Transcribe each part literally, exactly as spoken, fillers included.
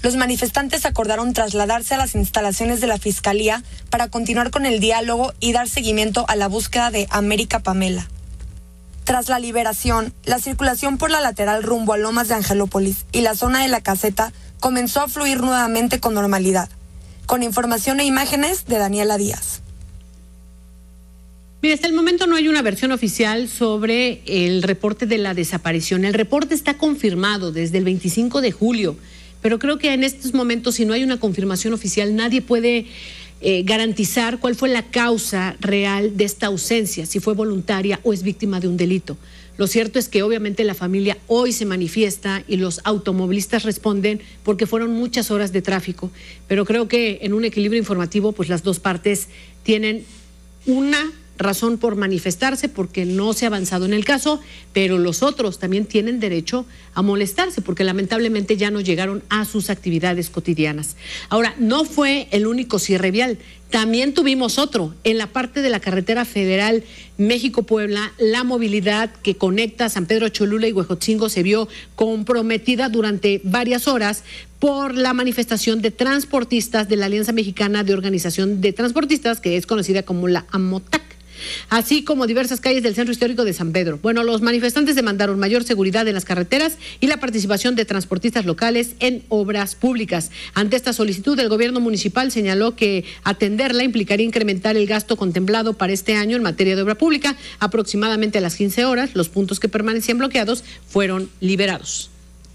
Los manifestantes acordaron trasladarse a las instalaciones de la Fiscalía para continuar con el diálogo y dar seguimiento a la búsqueda de América Pamela. Tras la liberación, la circulación por la lateral rumbo a Lomas de Angelópolis y la zona de la Caseta comenzó a fluir nuevamente con normalidad. Con información e imágenes de Daniela Díaz. Mira, hasta el momento no hay una versión oficial sobre el reporte de la desaparición. El reporte está confirmado desde el veinticinco de julio, pero creo que en estos momentos, si no hay una confirmación oficial, nadie puede eh, garantizar cuál fue la causa real de esta ausencia, si fue voluntaria o es víctima de un delito. Lo cierto es que obviamente la familia hoy se manifiesta y los automovilistas responden porque fueron muchas horas de tráfico, pero creo que en un equilibrio informativo, pues las dos partes tienen una razón por manifestarse porque no se ha avanzado en el caso, pero los otros también tienen derecho a molestarse porque lamentablemente ya no llegaron a sus actividades cotidianas. Ahora, no fue el único cierre vial, también tuvimos otro en la parte de la carretera federal México-Puebla. La movilidad que conecta San Pedro Cholula y Huejotzingo se vio comprometida durante varias horas por la manifestación de transportistas de la Alianza Mexicana de Organización de Transportistas, que es conocida como la AMOTAC, así como diversas calles del centro histórico de San Pedro. Bueno, los manifestantes demandaron mayor seguridad en las carreteras y la participación de transportistas locales en obras públicas. Ante esta solicitud, el gobierno municipal señaló que atenderla implicaría incrementar el gasto contemplado para este año en materia de obra pública. Aproximadamente a las quince horas, los puntos que permanecían bloqueados fueron liberados.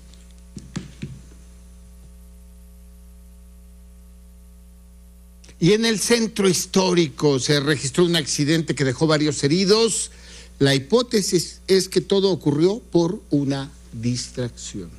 Y en el centro histórico se registró un accidente que dejó varios heridos. La hipótesis es que todo ocurrió por una distracción.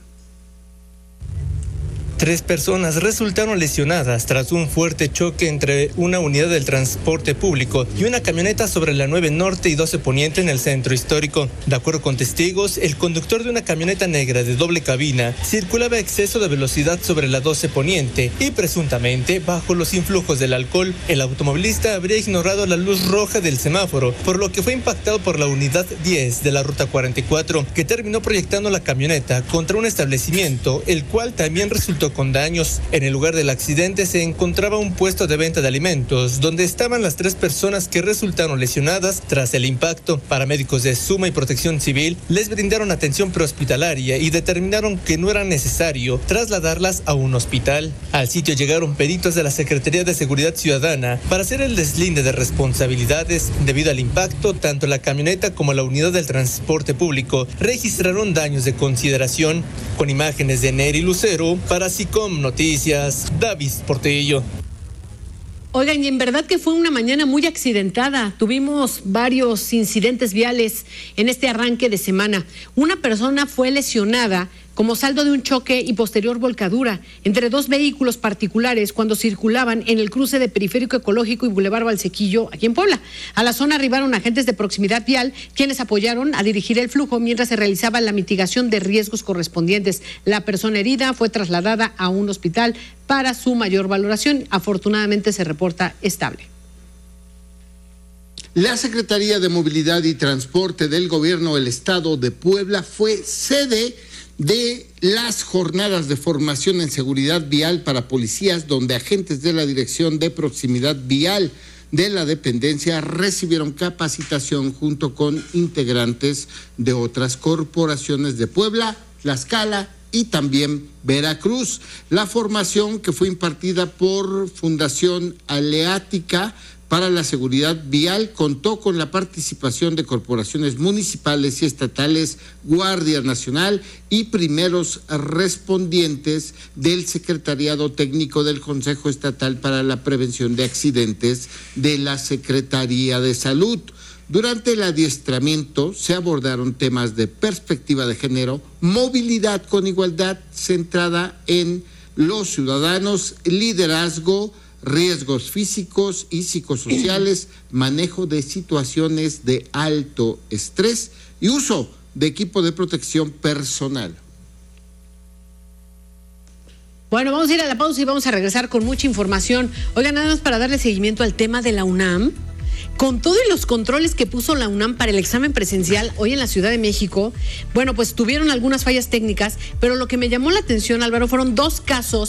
Tres personas resultaron lesionadas tras un fuerte choque entre una unidad del transporte público y una camioneta sobre la nueve Norte y doce Poniente en el centro histórico. De acuerdo con testigos, el conductor de una camioneta negra de doble cabina circulaba a exceso de velocidad sobre la doce Poniente y presuntamente bajo los influjos del alcohol. El automovilista habría ignorado la luz roja del semáforo, por lo que fue impactado por la unidad diez de la ruta cuarenta y cuatro, que terminó proyectando la camioneta contra un establecimiento, el cual también resultó con daños. En el lugar del accidente se encontraba un puesto de venta de alimentos, donde estaban las tres personas que resultaron lesionadas tras el impacto. Paramédicos de Suma y Protección Civil les brindaron atención prehospitalaria y determinaron que no era necesario trasladarlas a un hospital. Al sitio llegaron peritos de la Secretaría de Seguridad Ciudadana para hacer el deslinde de responsabilidades. Debido al impacto, tanto la camioneta como la unidad del transporte público registraron daños de consideración. Con imágenes de Neri Lucero, para SICOM Noticias, David Portillo. Oigan, y en verdad que fue una mañana muy accidentada. Tuvimos varios incidentes viales en este arranque de semana. Una persona fue lesionada como saldo de un choque y posterior volcadura entre dos vehículos particulares cuando circulaban en el cruce de Periférico Ecológico y Boulevard Valsequillo, aquí en Puebla. A la zona arribaron agentes de proximidad vial, quienes apoyaron a dirigir el flujo mientras se realizaba la mitigación de riesgos correspondientes. La persona herida fue trasladada a un hospital para su mayor valoración. Afortunadamente se reporta estable. La Secretaría de Movilidad y Transporte del Gobierno del Estado de Puebla fue sede de las jornadas de formación en seguridad vial para policías, donde agentes de la Dirección de Proximidad Vial de la dependencia recibieron capacitación junto con integrantes de otras corporaciones de Puebla, Tlaxcala y también Veracruz. La formación, que fue impartida por Fundación Aleática para la Seguridad Vial, contó con la participación de corporaciones municipales y estatales, Guardia Nacional y primeros respondientes del Secretariado Técnico del Consejo Estatal para la Prevención de Accidentes de la Secretaría de Salud. Durante el adiestramiento se abordaron temas de perspectiva de género, movilidad con igualdad centrada en los ciudadanos, liderazgo, riesgos físicos y psicosociales, manejo de situaciones de alto estrés y uso de equipo de protección personal. Bueno, vamos a ir a la pausa y vamos a regresar con mucha información. Oigan, nada más para darle seguimiento al tema de la UNAM. Con todos los controles que puso la UNAM para el examen presencial hoy en la Ciudad de México, bueno, pues tuvieron algunas fallas técnicas, pero lo que me llamó la atención, Álvaro, fueron dos casos